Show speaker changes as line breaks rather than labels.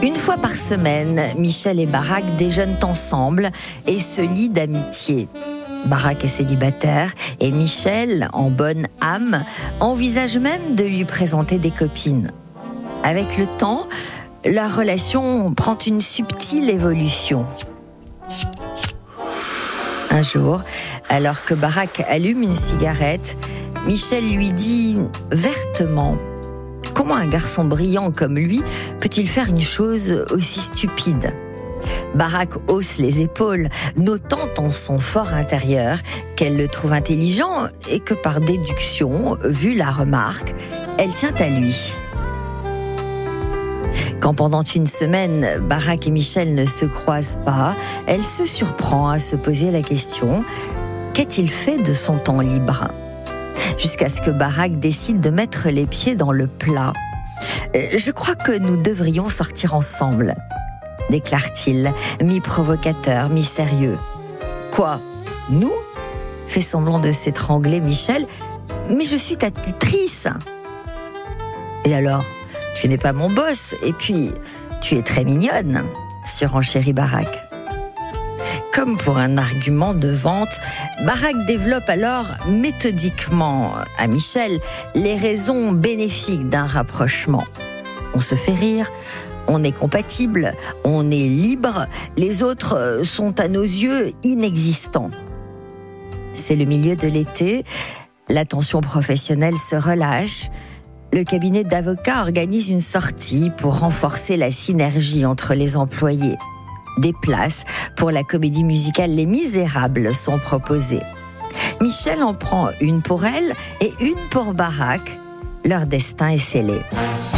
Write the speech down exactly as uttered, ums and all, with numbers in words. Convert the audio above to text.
Une fois par semaine, Michel et Barak déjeunent ensemble et se lient d'amitié. Barak est célibataire et Michel, en bonne âme, envisage même de lui présenter des copines. Avec le temps, leur relation prend une subtile évolution. Un jour, alors que Barak allume une cigarette, Michel lui dit vertement « Comment un garçon brillant comme lui peut-il faire une chose aussi stupide ?» Barak hausse les épaules, notant en son fort intérieur qu'elle le trouve intelligent et que par déduction, vu la remarque, elle tient à lui. Quand pendant une semaine, Barak et Michel ne se croisent pas, elle se surprend à se poser la question « Qu'a-t-il fait de son temps libre ?» Jusqu'à ce que Barak décide de mettre les pieds dans le plat. « Je crois que nous devrions sortir ensemble », déclare-t-il, mi-provocateur, mi-sérieux. « Quoi, nous ?» fait semblant de s'étrangler Michel. « Mais je suis ta tutrice !»« Et alors ? Tu n'es pas mon boss, et puis tu es très mignonne », surenchérit Barak. Comme pour un argument de vente, Barak développe alors méthodiquement à Michel les raisons bénéfiques d'un rapprochement. On se fait rire, on est compatible, on est libre, les autres sont à nos yeux inexistants. C'est le milieu de l'été, la tension professionnelle se relâche. Le cabinet d'avocats organise une sortie pour renforcer la synergie entre les employés. Des places pour la comédie musicale Les Misérables sont proposées. Michel en prend une pour elle et une pour Barak. Leur destin est scellé.